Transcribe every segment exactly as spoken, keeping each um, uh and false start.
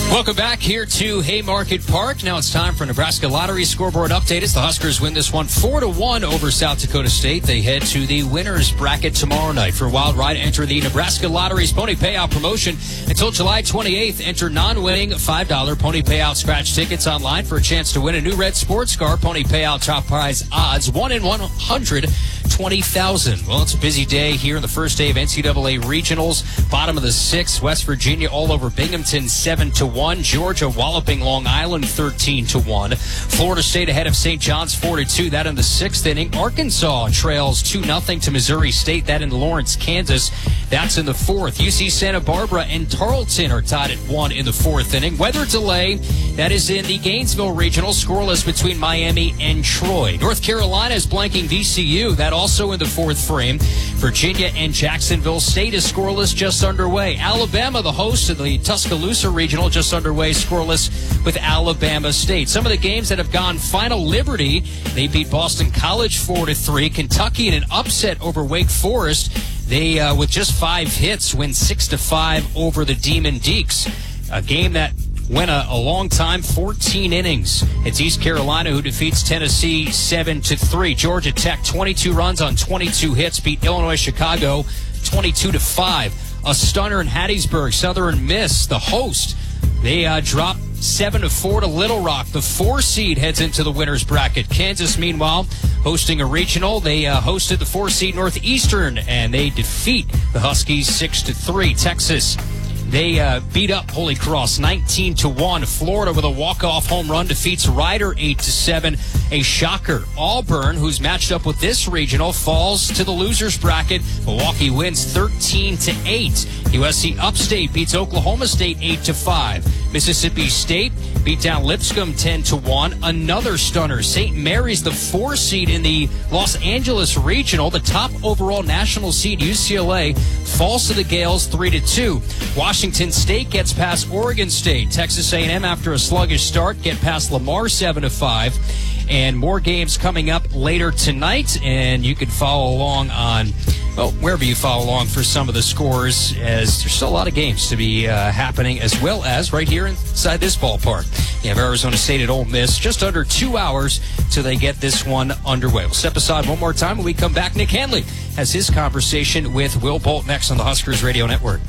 Welcome back here to Haymarket Park. Now it's time for Nebraska Lottery scoreboard update as the Huskers win this one four to one over South Dakota State. They head to the winners bracket tomorrow night. For a wild ride, enter the Nebraska Lottery's Pony Payout promotion until July twenty-eighth. Enter non-winning five dollar Pony Payout scratch tickets online for a chance to win a new red sports car. Pony Payout top prize odds one in one hundred twenty thousand. Well, it's a busy day here in the first day of N C double A regionals. Bottom of the sixth, West Virginia all over Binghamton seven to one. Georgia walloping Long Island thirteen to one. Florida State ahead of Saint John's four to two. That in the sixth inning. Arkansas trails two nothing to Missouri State. That in Lawrence, Kansas. That's in the fourth. U C Santa Barbara and Tarleton are tied at one in the fourth inning. Weather delay. That is in the Gainesville regional. Scoreless between Miami and Troy. North Carolina is blanking V C U. That also in the fourth frame. Virginia and Jacksonville State is scoreless, just underway. Alabama, the host of the Tuscaloosa regional, just underway, scoreless with Alabama State. Some of the games that have gone final. Liberty, they beat Boston College four to three. Kentucky in an upset over Wake Forest. They, uh, with just five hits, win six to five over the Demon Deacs. A game that went a, a long time, fourteen innings. It's East Carolina who defeats Tennessee seven to three. Georgia Tech, twenty-two runs on twenty-two hits, beat Illinois Chicago twenty-two to five. A stunner in Hattiesburg. Southern Miss, the host, they uh, dropped seven to four to Little Rock. The four seed heads into the winners bracket. Kansas, meanwhile, hosting a regional. They uh, hosted the four seed Northeastern, and they defeat the Huskies six to three. Texas, they uh, beat up Holy Cross nineteen to one. Florida with a walk-off home run defeats Rider eight to seven. A shocker. Auburn, who's matched up with this regional, falls to the losers bracket. Milwaukee wins thirteen to eight. U S C Upstate beats Oklahoma State eight to five. Mississippi State beat down Lipscomb ten to one. Another stunner. Saint Mary's, the four seed in the Los Angeles regional. The top overall national seed, U C L A, falls to the Gales three to two. Washington State gets past Oregon State. Texas A and M, after a sluggish start, get past Lamar seven to five. And more games coming up later tonight, and you can follow along on, well, wherever you follow along for some of the scores, as there's still a lot of games to be uh, happening, as well as right here inside this ballpark. You have Arizona State at Ole Miss. Just under two hours till they get this one underway. We'll step aside one more time when we come back. Nick Hanley has his conversation with Will Bolt next on the Huskers Radio Network.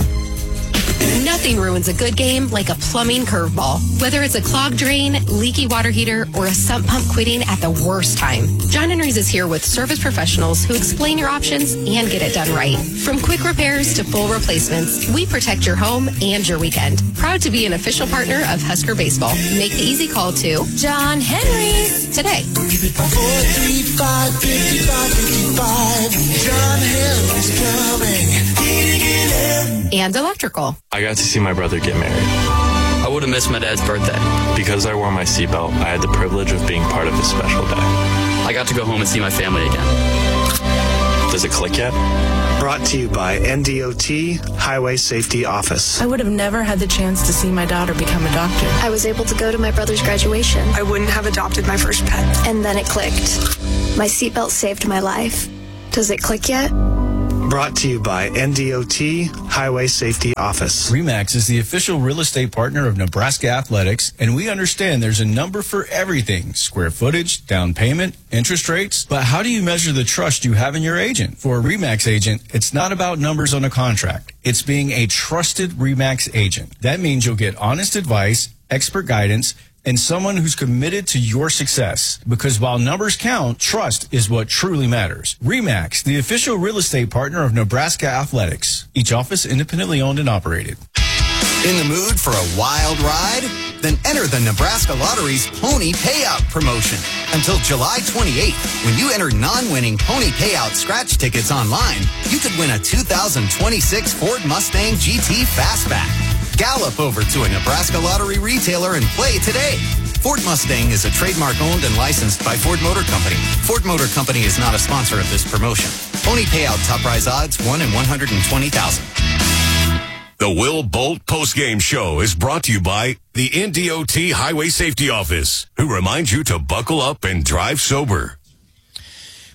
Nothing ruins a good game like a plumbing curveball. Whether it's a clogged drain, leaky water heater, or a sump pump quitting at the worst time, John Henry's is here with service professionals who explain your options and get it done right. From quick repairs to full replacements, we protect your home and your weekend. Proud to be an official partner of Husker Baseball. Make the easy call to John Henry's today. four three five, five five five. John Henry's Plumbing, Heating and Air. And electrical. I got to see my brother get married. I would have missed my dad's birthday. Because I wore my seatbelt, I had the privilege of being part of his special day. I got to go home and see my family again. Does it click yet? Brought to you by N D O T Highway Safety Office. I would have never had the chance to see my daughter become a doctor. I was able to go to my brother's graduation. I wouldn't have adopted my first pet. And then it clicked. My seatbelt saved my life. Does it click yet? Brought to you by N D O T Highway Safety Office. RE/MAX is the official real estate partner of Nebraska Athletics, and we understand there's a number for everything: square footage, down payment, interest rates. But how do you measure the trust you have in your agent? For a RE/MAX agent, it's not about numbers on a contract. It's being a trusted RE/MAX agent. That means you'll get honest advice, expert guidance, and someone who's committed to your success. Because while numbers count, trust is what truly matters. RE/MAX, the official real estate partner of Nebraska Athletics. Each office independently owned and operated. In the mood for a wild ride? Then enter the Nebraska Lottery's Pony Payout promotion. Until July twenty-eighth, when you enter non-winning Pony Payout scratch tickets online, you could win a two thousand twenty-six Ford Mustang G T Fastback. Gallop over to a Nebraska Lottery retailer and play today. Ford Mustang is a trademark owned and licensed by Ford Motor Company. Ford Motor Company is not a sponsor of this promotion. Pony Payout top prize odds one in one hundred twenty thousand. The Will Bolt postgame show is brought to you by the N D O T Highway Safety Office, who reminds you to buckle up and drive sober.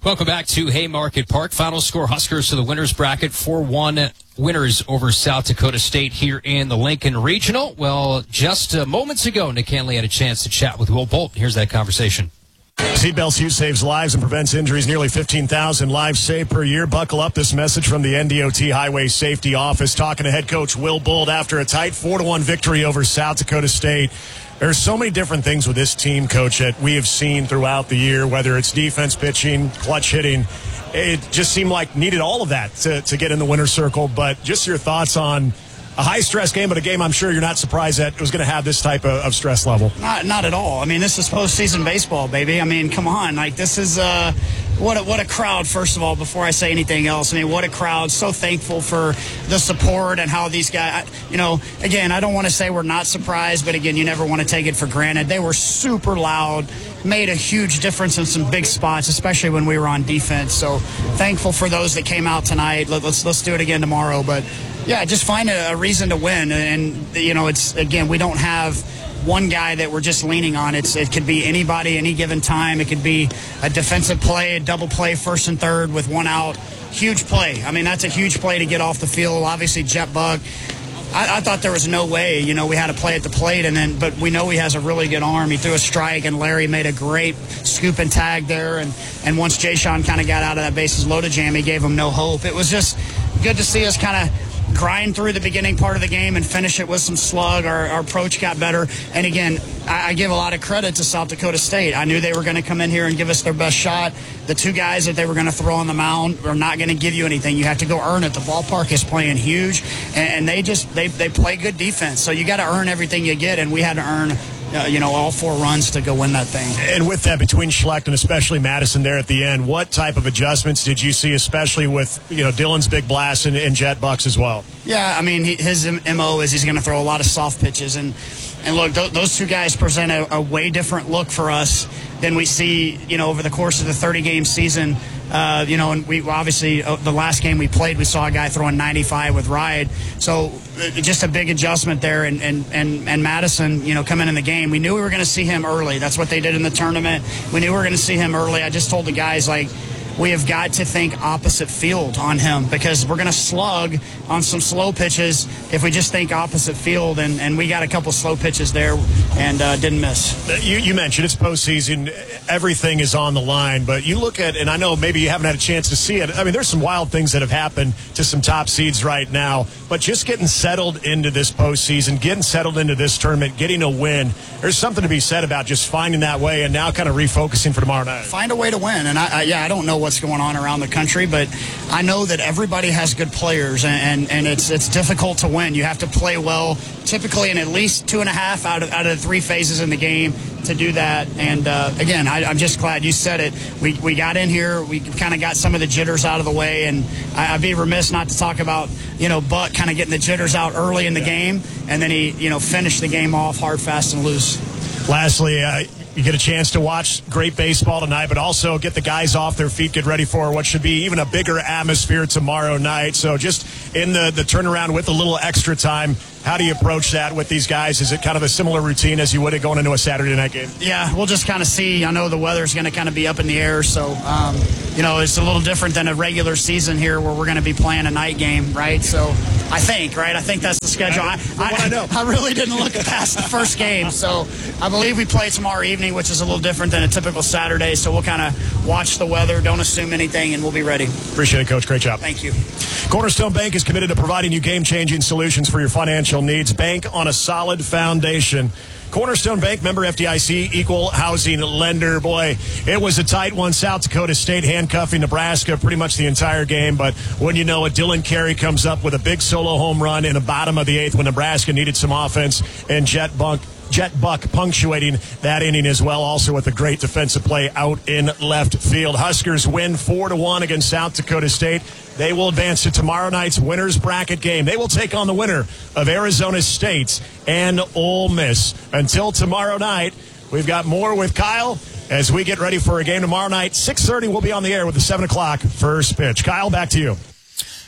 Welcome back to Haymarket Park. Final score, Huskers to the winners bracket, four one winners over South Dakota State here in the Lincoln Regional. Well, just uh, moments ago, Nick Hanley had a chance to chat with Will Bolt. Here's that conversation. Seatbelts use saves lives and prevents injuries. Nearly fifteen thousand lives saved per year. Buckle up. This message from the N D O T Highway Safety Office. Talking to head coach Will Bolt after a tight four to one victory over South Dakota State. There's so many different things with this team, Coach, that we have seen throughout the year, whether it's defense, pitching, clutch hitting. It just seemed like needed all of that to, to get in the winner's circle. But just your thoughts on a high-stress game, but a game I'm sure you're not surprised that it was going to have this type of, of stress level. Not not at all. I mean, this is postseason baseball, baby. I mean, come on. Like, this is uh, what, a, what a crowd, first of all, before I say anything else. I mean, what a crowd. So thankful for the support and how these guys, you know, again, I don't want to say we're not surprised, but, again, you never want to take it for granted. They were super loud, made a huge difference in some big spots, especially when we were on defense. So thankful for those that came out tonight. Let, let's, let's do it again tomorrow. But, yeah, just find a, a reason to win. And, you know, it's, again, we don't have one guy that we're just leaning on. It's It could be anybody, any given time. It could be a defensive play, a double play, first and third with one out. Huge play. I mean, that's a huge play to get off the field. Obviously, Jet Buck. I, I thought there was no way, you know, we had to play at the plate, and then, but we know he has a really good arm. He threw a strike, and Larry made a great scoop and tag there. And, and once Jay Sean kind of got out of that bases loaded jam, he gave him no hope. It was just good to see us kind of grind through the beginning part of the game and finish it with some slug. Our, our approach got better. And again, I, I give a lot of credit to South Dakota State. I knew they were going to come in here and give us their best shot. The two guys that they were going to throw on the mound are not going to give you anything. You have to go earn it. The ballpark is playing huge, and, and they just they they play good defense. So you got to earn everything you get, and we had to earn Uh, you know, all four runs to go win that thing. And with that, between Schlecht and especially Madison there at the end, what type of adjustments did you see, especially with, you know, Dylan's big blast and, and Jet Bucks as well? Yeah, I mean, he, his M O is he's going to throw a lot of soft pitches. And, and look, th- those two guys present a, a way different look for us than we see, you know, over the course of the thirty-game season. Uh, you know, and we obviously, uh, the last game we played, we saw a guy throwing ninety-five with Ride. So uh, just a big adjustment there. And, and, and, and Madison, you know, coming in the game, we knew we were going to see him early. That's what they did in the tournament. We knew we were going to see him early. I just told the guys, like, we have got to think opposite field on him because we're going to slug on some slow pitches if we just think opposite field. And, and we got a couple slow pitches there and uh, didn't miss. You, you mentioned it's postseason. Everything is on the line. But you look at, and I know maybe you haven't had a chance to see it. I mean, there's some wild things that have happened to some top seeds right now. But just getting settled into this postseason, getting settled into this tournament, getting a win, there's something to be said about just finding that way and now kind of refocusing for tomorrow night. Find a way to win. And, I, I yeah, I don't know what's going on around the country, but I know that everybody has good players, and, and, and it's it's difficult to win. You have to play well, typically in at least two and a half out of, out of the three phases in the game to do that. And, uh, again, I, I'm just glad you said it. We, we got in here. We kind of got some of the jitters out of the way, and I, I'd be remiss not to talk about, you know, Buck kind of getting the jitters out early in the game, and then he, you know, finished the game off hard, fast, and loose. Lastly, uh, you get a chance to watch great baseball tonight, but also get the guys off their feet, get ready for what should be even a bigger atmosphere tomorrow night. So just in the, the turnaround with a little extra time, how do you approach that with these guys? Is it kind of a similar routine as you would going into a Saturday night game? Yeah, we'll just kind of see. I know the weather's going to kind of be up in the air, so, um, you know, it's a little different than a regular season here where we're going to be playing a night game, right? So I think, right? I think that's the schedule. I, I, I, know. I really didn't look past the first game, so I believe we play tomorrow evening, which is a little different than a typical Saturday, so we'll kind of watch the weather, don't assume anything, and we'll be ready. Appreciate it, Coach. Great job. Thank you. Cornerstone Bank is committed to providing you game-changing solutions for your financial needs. Bank on a solid foundation. Cornerstone Bank, member F D I C, equal housing lender. Boy, it was a tight one. South Dakota State handcuffing Nebraska pretty much the entire game. But when you know it, Dylan Carey comes up with a big solo home run in the bottom of the eighth when Nebraska needed some offense, and Jet Buck Jet Buck punctuating that inning as well, also with a great defensive play out in left field. Huskers win four to one against South Dakota State. They will advance to tomorrow night's winners bracket game. They will take on the winner of Arizona State and Ole Miss. Until tomorrow night, we've got more with Kyle as we get ready for a game tomorrow night. six thirty, we'll be on the air with the seven o'clock first pitch. Kyle, back to you.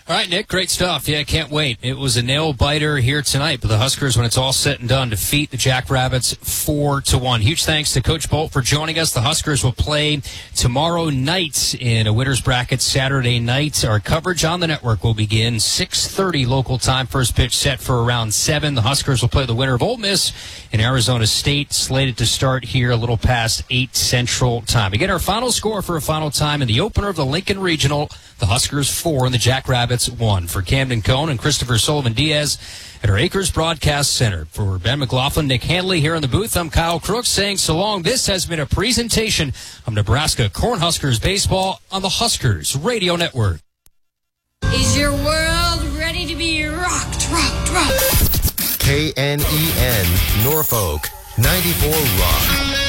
All right, Nick, great stuff. Yeah, can't wait. It was a nail-biter here tonight, but the Huskers, when it's all said and done, defeat the Jackrabbits four to one. Huge thanks to Coach Bolt for joining us. The Huskers will play tomorrow night in a winner's bracket Saturday night. Our coverage on the network will begin six thirty local time. First pitch set for around seven. The Huskers will play the winner of Ole Miss and Arizona State, slated to start here a little past eight Central Time. Again, our final score for a final time in the opener of the Lincoln Regional, the Huskers four and the Jackrabbits one. For Camden Cohn and Christopher Sullivan-Diaz at our Acres Broadcast Center. For Ben McLaughlin, Nick Handley here in the booth, I'm Kyle Crooks saying so long. This has been a presentation of Nebraska Cornhuskers baseball on the Huskers Radio Network. Is your world ready to be rocked, rocked, rocked? K N E N, Norfolk, ninety-four Rock.